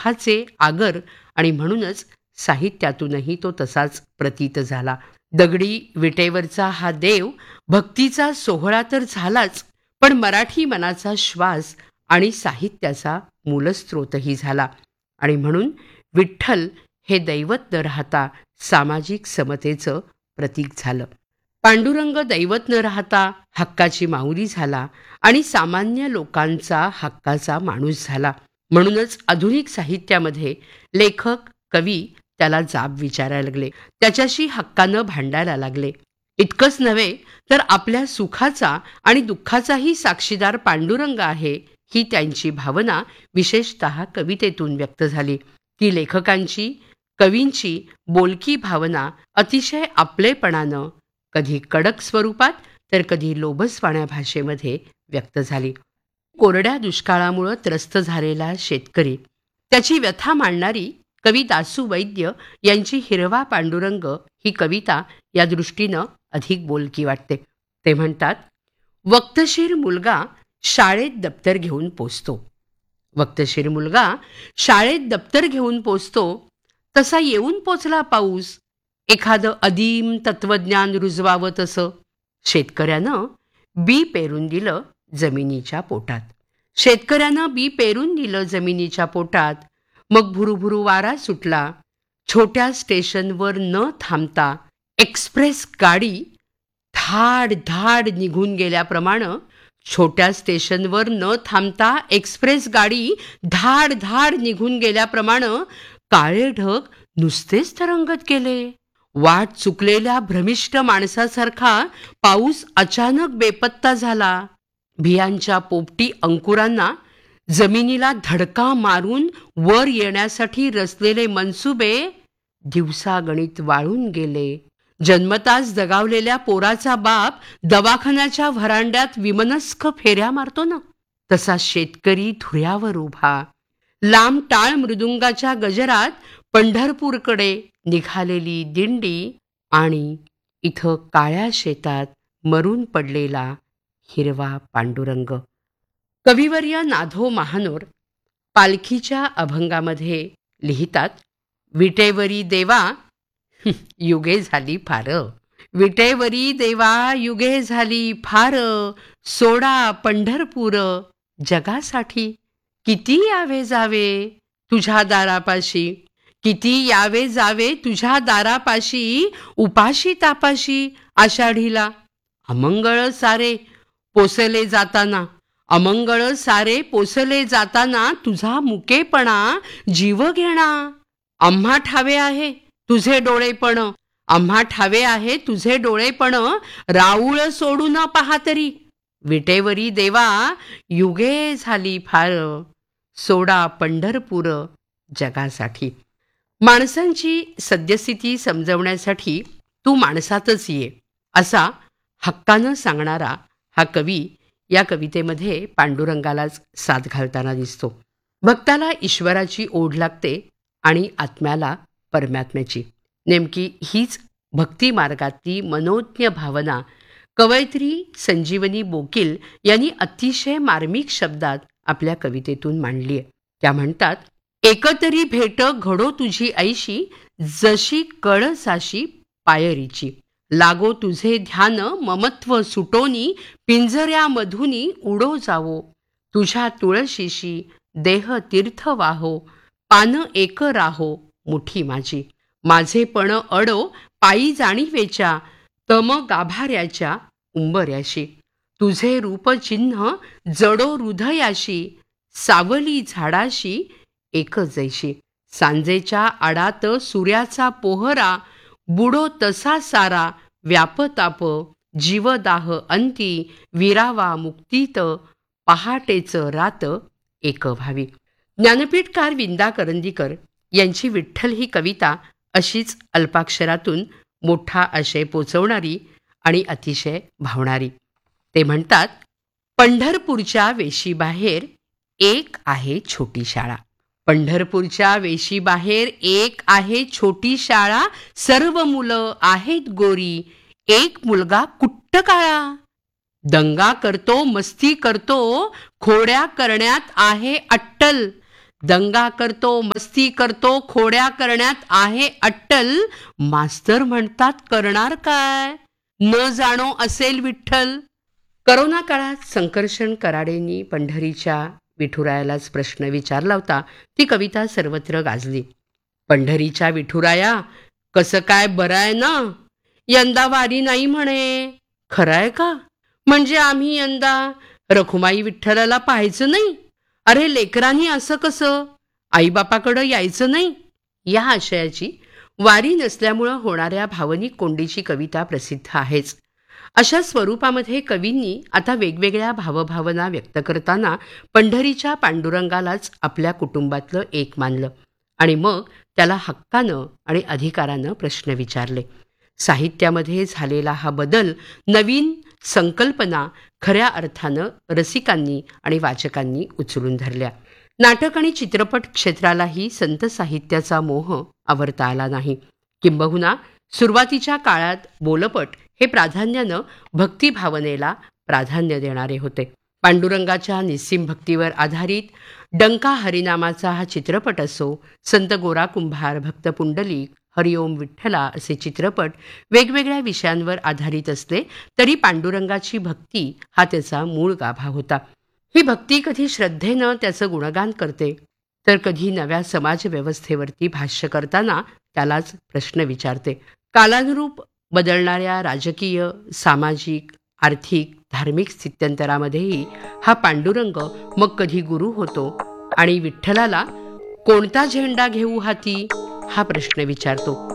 सुखाचे आगर आणि म्हणूनच साहित्यातूनही तो तसाच प्रतीत झाला. दगडी विटेवरचा हा देव भक्तीचा सोहळा तर झालाच, पण मराठी मनाचा श्वास आणि साहित्याचा मूलस्रोतही झाला. आणि म्हणून विठ्ठल हे दैवत न राहता सामाजिक समतेचं प्रतीक झालं. पांडुरंग दैवत न राहता हक्काची माऊली झाला आणि सामान्य लोकांचा हक्काचा माणूस झाला. म्हणूनच आधुनिक साहित्यामध्ये लेखक कवी त्याला जाब विचारायला लागले, त्याच्याशी हक्कानं भांडायला लागले. इतकंच नव्हे तर आपल्या सुखाचा आणि दुःखाचाही साक्षीदार पांडुरंग आहे, ही त्यांची भावना विशेषतः कवितेतून व्यक्त झाली. ती लेखकांची, कवींची बोलकी भावना अतिशय आपलेपणानं, कधी कडक स्वरूपात तर कधी लोभसवाण्या भाषेमध्ये व्यक्त झाली. कोरड्या दुष्काळामुळे त्रस्त झालेला शेतकरी, त्याची व्यथा मांडणारी कवी दासू वैद्य यांची हिरवा पांडुरंग ही कविता या दृष्टीनं अधिक बोलकी वाटते. ते म्हणतात, वक्तशीर मुलगा शाळेत दप्तर घेऊन पोचतो. वक्तशीर मुलगा शाळेत दप्तर घेऊन पोचतो, तसा येऊन पोचला पाऊस. एखादं अदीम तत्वज्ञान रुजवावं तसं. शेतकऱ्यानं बी पेरून दिलं जमिनीच्या पोटात. शेतकऱ्यानं बी पेरून दिलं जमिनीच्या पोटात. मग भुरुभुरू वारा सुटला. छोट्या स्टेशनवर न थांबता एक्सप्रेस गाडी धाड धाड निघून गेल्याप्रमाणे, छोट्या स्टेशनवर न थांबता एक्सप्रेस गाडी धाड धाड निघून गेल्याप्रमाणे काळे ढग नुसतेच तरंगत गेले. वाट चुकलेल्या भ्रमिष्ट माणसासारखा पाऊस अचानक बेपत्ता झाला. बियांच्या पोपटी अंकुरांना जमिनीला धडका मारून वर येण्यासाठी रचलेले मनसुबे दिवसागणित वाळून गेले. जन्मताच दगावलेल्या पोराचा बाप दवाखान्याच्या व्हरांड्यात विमनस्क फेऱ्या मारतो ना, तसा शेतकरी धुऱ्यावर उभा. लांब टाळ मृदुंगाच्या गजरात पंढरपूरकडे निघालेली दिंडी आणि इथं काळ्या शेतात मरून पडलेला हिरवा पांडुरंग. कविवर्य नाधो महानोर पालखीच्या अभंगामध्ये लिहितात, विटेवरी देवा युगे झाली फार, विटेवरी देवा युगे झाली फार, सोडा पंढरपूर जगासाठी. किती यावे जावे तुझ्या दारापाशी, किती यावे जावे तुझ्या दारापाशी, उपाशी तापाशी आषाढीला. अमंगळ सारे पोसले जाताना, अमंगळ सारे पोसले जाताना, तुझा मुकेपणा जीव घेणा. आम्हा ठावे आहे तुझे डोळेपण, आम्हा ठावे आहे तुझे डोळेपण, राऊळ सोडू न पहा तरी. विटेवरी देवा युगे झाली फार, सोडा पंढरपूर जगासाठी. माणसांची सद्यस्थिती समजवण्यासाठी तू माणसातच ये, असा हक्कानं सांगणारा हा कवी या कवितेमध्ये पांडुरंगालाच साथ घालताना दिसतो. भक्ताला ईश्वराची ओढ लागते आणि आत्म्याला परमात्म्याची. नेमकी हीच भक्ती मार्गातली मनोज्ञ भावना कवयित्री संजीवनी बोकील यांनी अतिशय मार्मिक शब्दात आपल्या कवितेतून मांडली आहे. त्या म्हणतात, एकतरी भेट घडो तुझी ऐशी, जशी कळसाशी पायरीची. लागो तुझे ध्यान ममत्व सुटोनी, पिंजऱ्यामधुनी उडो जावो. तुझ्या तुळशीशी देह तीर्थ वाहो, पान एक राहो मुठी माझी. माझे पण अडो पायी जाणीवेच्या, तम गाभाऱ्याच्या उंबऱ्याशी. तुझे रूपचिन्ह जडो हृदयाशी, सावली झाडाशी एक जैशी. सांजेच्या आडात सूर्याचा पोहरा, बुडो तसा सारा व्यापताप. जीवदाह अंती विरावा मुक्तीत, पहाटेच रात एक व्हावी. ज्ञानपीठकार विंदा करंदीकर यांची विठ्ठल ही कविता अशीच अल्पाक्षरातून मोठा आशय पोचवणारी आणि अतिशय भावणारी. ते म्हणतात, पंढरपूरच्या वेशीबाहेर एक आहे छोटी शाळा. पंढरपूरच्या वेशीबाहेर एक आहे छोटी शाळा, सर्व मुलं आहेत गोरी, एक मुलगा कुट्ट काळा. दंगा करतो मस्ती करतो, खोड्या करण्यात आहे अट्टल. दंगा करतो, मस्ती करतो, खोड्या करण्यात आहे अट्टल. मास्तर म्हणतात करणार काय, न जाणो असेल विठ्ठल. करोना काळात संकर्षण कराडेंनी पंढरीच्या विठुरायालाच प्रश्न विचारला होता. ती कविता सर्वत्र गाजली. पंढरीच्या विठुराया, कसं काय बरं आहे ना? यंदा वारी नाही म्हणे. खरंय का? म्हणजे आम्ही यंदा रखुमाई विठ्ठलाला पाहायचं नाही? अरे लेकरांनी असं कसं? आईबापाकडं यायचं नाही? या आशयाची वारी नसल्यामुळं होणाऱ्या भावनिक कोंडीची कविता प्रसिद्ध आहेच. अशा स्वरूपामध्ये कवींनी आता वेगवेगळ्या भावभावना व्यक्त करताना पंढरीच्या पांडुरंगालाच आपल्या कुटुंबातलं एक मानलं आणि मग त्याला हक्कानं आणि अधिकारानं प्रश्न विचारले. साहित्यामध्ये झालेला हा बदल, नवीन संकल्पना खऱ्या अर्थानं रसिकांनी आणि वाचकांनी उचलून धरल्या. नाटक आणि चित्रपट क्षेत्रालाही संत साहित्याचा मोह आवरता आला नाही. किंबहुना सुरुवातीच्या काळात बोलपट हे प्राधान्यानं भक्तिभावनेला प्राधान्य देणारे होते. पांडुरंगाच्या निस्सीम भक्तीवर आधारित डंका हरिनामाचा हा चित्रपट असो, संत गोरा कुंभार, भक्त पुंडलिक, हरिओम विठ्ठला असे चित्रपट वेगवेगळ्या विषयांवर आधारित असले तरी पांडुरंगाची भक्ती हा त्याचा मूळ गाभा होता. ही भक्ती कधी श्रद्धेनं त्याचं गुणगान करते, तर कधी नव्या समाजव्यवस्थेवरती भाष्य करताना त्यालाच प्रश्न विचारते. कालानुरूप बदलणाऱ्या राजकीय, सामाजिक, आर्थिक, धार्मिक स्थित्यंतरामध्येही हा पांडुरंग मग कधी गुरु होतो आणि विठ्ठलाला कोणता झेंडा घेऊ हाती हा प्रश्न विचारतो.